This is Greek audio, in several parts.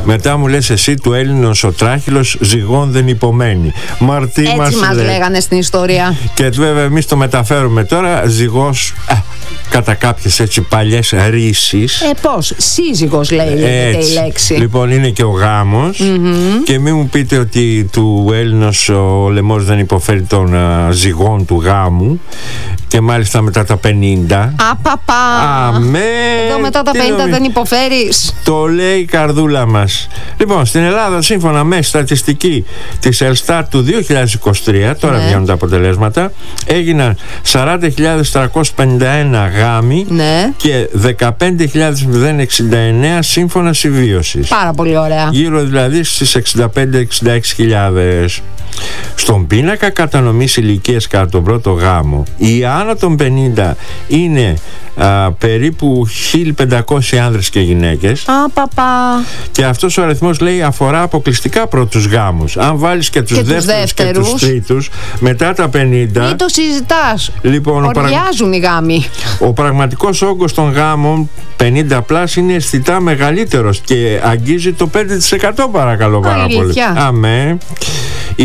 Μετά μου λες εσύ του Έλληνος ο τράχυλος ζυγών δεν υπομένει. Μαρτί έτσι μας λέγανε στην ιστορία. Και βέβαια εμείς το μεταφέρουμε τώρα ζυγός κατά κάποιες έτσι παλιές ρίσεις. Πώς, σύζυγος λέγεται η λέξη. Λοιπόν, είναι και ο γάμος. Και μην μου πείτε ότι του Έλληνος ο λαιμός δεν υποφέρει των ζυγών του γάμου. Και μάλιστα μετά τα 50. Αμέ! Εδώ μετά τα 50 δεν υποφέρεις. Το λέει η καρδούλα μας. Λοιπόν, στην Ελλάδα, σύμφωνα με στατιστική της Ελστάτ του 2023, τώρα βγαίνουν τα αποτελέσματα, έγιναν 40.351 γάμοι και 15.069 σύμφωνα συμβίωσης. Πάρα πολύ ωραία. Γύρω δηλαδή στις 65-66.000. Στον πίνακα κατανομής ηλικίας κατά τον πρώτο γάμο, οι άνω των 50 είναι περίπου 1.500 άνδρες και γυναίκες. Και αυτός ο αριθμός, λέει, αφορά αποκλειστικά πρώτους γάμους. Αν βάλεις και τους δεύτερους και τους τρίτους μετά τα 50, μην το συζητάς. Λοιπόν, οριάζουν οι γάμοι. Ο πραγματικός όγκος των γάμων 50+ είναι αισθητά μεγαλύτερος και αγγίζει το 5%, παρακαλώ πάρα πολύ. Αμέ. Οι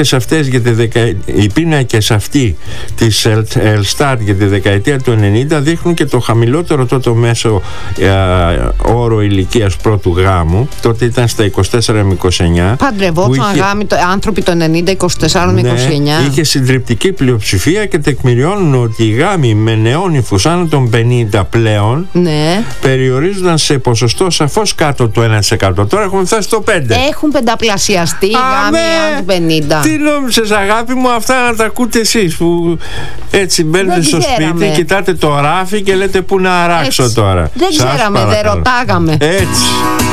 πίνακες αυτοί της Ελστάτ για τη δεκαετία του 90 δείχνουν και το χαμηλότερο τότε μέσο όρο ηλικίας πρώτου γάμου. Τότε ήταν στα 24 με 29. Παντρευόταν γάμοι άνθρωποι το 90, 24 με 29. Είχε συντριπτική πλειοψηφία και τεκμηριώνουν ότι οι γάμοι με νεόνυφους άνω των 50 πλέον περιορίζονταν σε ποσοστό σαφώς κάτω το 1%. Τώρα έχουμε φτάσει στο 5%. Έχουν πενταπλασιαστεί οι γάμοι άνω των 50. Τι νόμιζες, αγάπη μου, αυτά να τα ακούτε εσείς που έτσι μπαίνετε στο σπίτι, κοιτάτε το ράφι και λέτε πού να αράξω τώρα. Δεν ξέραμε, δεν ρωτάγαμε. Έτσι.